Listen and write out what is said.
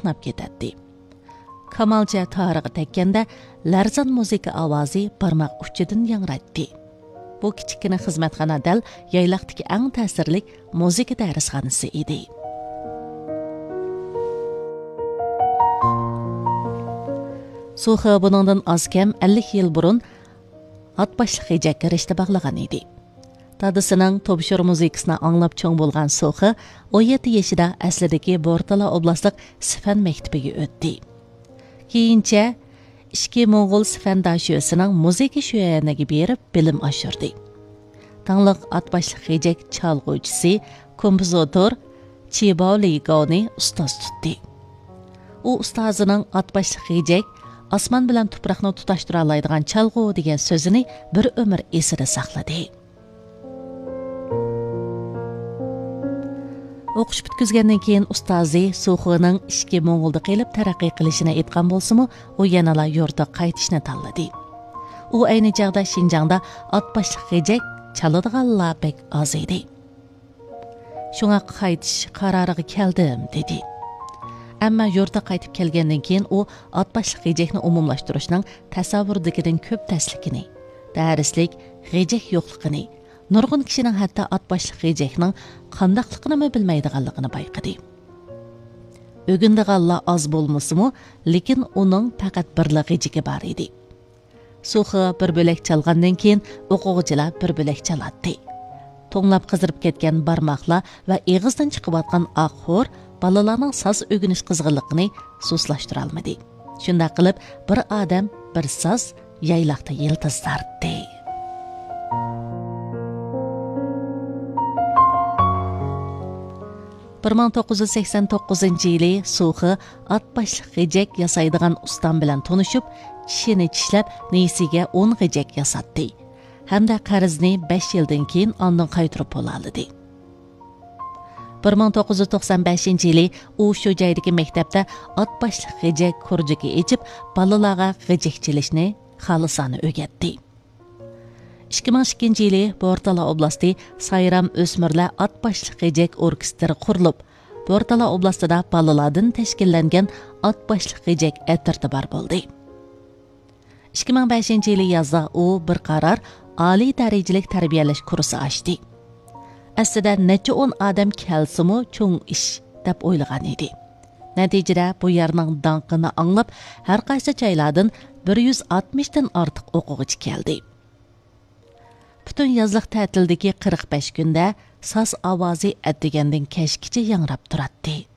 chaqnab ketadi. Kamalcha tarig'i tekkanda larzan muzika ovozi barmoq uchidan yangraydi. Bu kichikina xizmatxona dal yaylaqdagi eng ta'sirli muzika darsxonasi edi. So'xi buningdan oz kam 50 yil burun atboshliq ejakka rishta bog'lagan edi. Dadisining topshir muzikasini anglab cho'ng bo'lgan So'xi 17 yoshida aslidagi Bortala oblastlik Sifan maktabiga o'tdi. Keyincha ishki Mo'g'ul Sifan dashiyosining muzika shu'aniga berib bilim oshirdi. Tangliq atboshliq ejak chalg'uvchisi, kompozitor Chibao Ligoni ustoz tutdi. U ustozining atboshliq ejak osmon bilan tuproqni tutashtira oladigan chalg'u degan so'zini bir umr esida saqladi. O'qish bitkizgandan keyin ustozi So'xining ishki Mo'g'ulda qilib taraqqiy qilishini aytgan bo'lsa-mu, u yanala yurtga qaytishni tanladi. U ayni chaqda Xinjiangda atboshliq ejak chaladiganlar bek oz edi. Shunga qaytish qaroriga keldim dedi. Ammo yurtga qaytib kelgandan keyin u atboshliq ejakni umumlashtirishning tasavvurdagidan ko'p taslikini, darslik, ejak yo'qligini, nurg'un kishining hatto atboshliq ejakning qandaqligini bilmaydiganligini bayqadi. O'gindiganlar oz bo'lmasa-mu, lekin uning faqat birla ejagi bor edi. So'xi bir bo'lak chalgandan keyin o'quvchilar bir bo'lak chaladi. To'nglab qizirib ketgan barmoqlar va eg'izdan chiqayotgan oq xo'r balalarning soz o'g'inish qizg'inligini suslashtira olmadi. Shunda qilib bir odam bir soz yaylaqda yildiz tartdi. Bir 1989-yili So'xi atboshliq ejak yasaydigan ustam bilan tanishib, tishini tishlab, nesiga 10 ejak yasatdi. Hamda qarzni 5 yildan keyin ondan qaytarib oladi. 1995-yili u shu joydagi maktabda atboshliq ejak kurjigi echib, balalarga ejak chelishni xolisani o'rgatdi. 2002-yili Bortala oblasti Sayram o'smirlar atboshliq ejak orkestri qurilib, Bortala oblastida balalardan tashkillangan atboshliq ejak tartibar bo'ldi. 2005-yili yozda u bir qarar oliy darajalik tarbiyalash kursi ochdi. Aslida necha 10 odam kelsa-mu cho'ng ish deb o'ylagan edi. Natijada bu yerning danqini anglab, har qaysi joylardan 160 dan ortiq o'quvchi keldi. Butun yozliq ta'tildagi 45 kunda soz ovozi atdigandan kashkicha yangrab turadi.